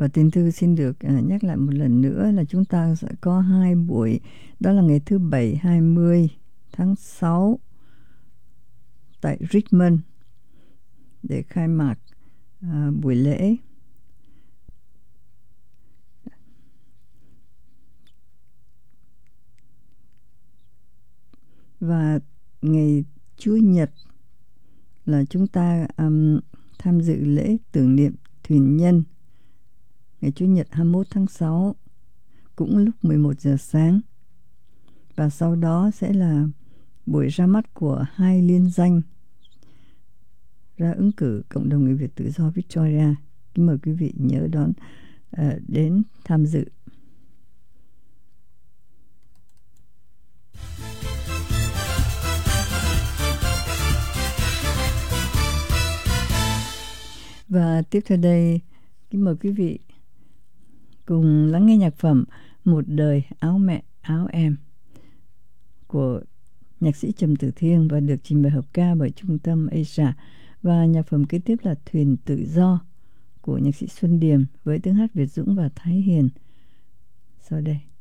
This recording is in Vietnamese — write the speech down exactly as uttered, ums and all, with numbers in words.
Và Tình Thư xin được uh, nhắc lại một lần nữa là chúng ta sẽ có hai buổi. Đó là ngày thứ Bảy hai mươi tháng sáu tại Richmond để khai mạc uh, buổi lễ. Và ngày Chủ nhật là chúng ta um, tham dự lễ tưởng niệm thuyền nhân. Ngày Chủ nhật hai mươi mốt tháng sáu cũng lúc mười một giờ sáng. Và sau đó sẽ là buổi ra mắt của hai liên danh ra ứng cử Cộng đồng người Việt tự do Victoria. Kính mời quý vị nhớ đón uh, đến tham dự. Và tiếp theo đây, kính mời quý vị cùng lắng nghe nhạc phẩm Một đời áo mẹ áo em của nhạc sĩ Trầm Tử Thiên và được trình bày hợp ca bởi Trung tâm Asia. Và nhạc phẩm kế tiếp là Thuyền Tự Do của nhạc sĩ Xuân Điềm với tiếng hát Việt Dũng và Thái Hiền. Sau đây.